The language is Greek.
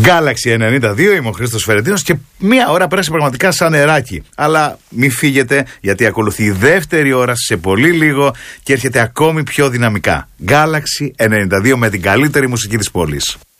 Galaxy 92, είμαι ο Χρήστος Φερετίνος και μία ώρα πέρασε πραγματικά σαν νεράκι. Αλλά μη φύγετε, γιατί ακολουθεί η δεύτερη ώρα σε πολύ λίγο και έρχεται ακόμη πιο δυναμικά. Galaxy 92 με την καλύτερη μουσική της πόλης.